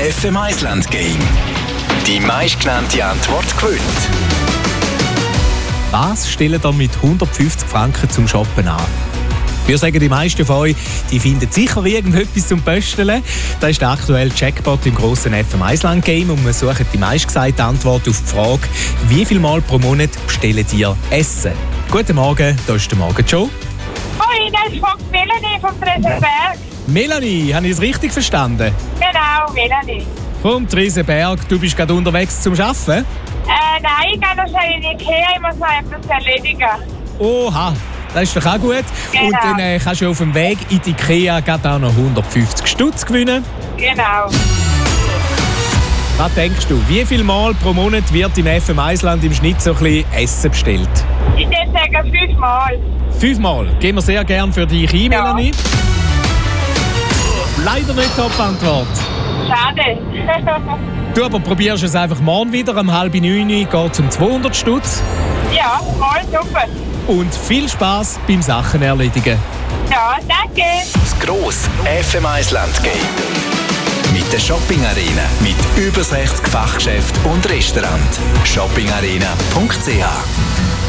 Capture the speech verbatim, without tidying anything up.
F M Island Game. Die meistgenannte Antwort gewinnt. Was stellen ihr mit hundertfünfzig Franken zum Shoppen an? Wir sagen, die meisten von euch, die finden sicher irgendetwas zum Pösteln. Das ist der aktuelle Jackpot im grossen F M Island Game und wir suchen die meistgesagte Antwort auf die Frage, wie viel Mal pro Monat bestellen ihr Essen? Guten Morgen, hier ist der Morgen-Joe. Hoi, das ist von Melanie vom Tresenberg. Melanie, habe ich es richtig verstanden? Genau, Melanie. Vom Tresenberg, du bist gerade unterwegs zum Arbeiten? Äh, nein, ich gehe noch schnell in die Ikea, ich muss noch etwas erledigen. Oha, das ist doch auch gut. Genau. Und dann äh, kannst du auf dem Weg in die Ikea gerade auch noch hundertfünfzig Stutz gewinnen. Genau. Was denkst du, wie viel Mal pro Monat wird im F M Island im Schnitt so ein bisschen Essen bestellt? Ich würde sagen fünfmal. Fünfmal. Gehen wir sehr gern für dich ein, Ja. Melanie. Leider nicht Top-Antwort. Schade. Du aber probierst es einfach morgen wieder, um halb neun geht es um zweihundert Stutz. Ja, voll super. Und viel Spass beim Sachen erledigen. Ja, danke. Das grosse F M Island Game. Mit der Shopping Arena. Mit über sechzig Fachgeschäften und Restaurants. shopping arena punkt c h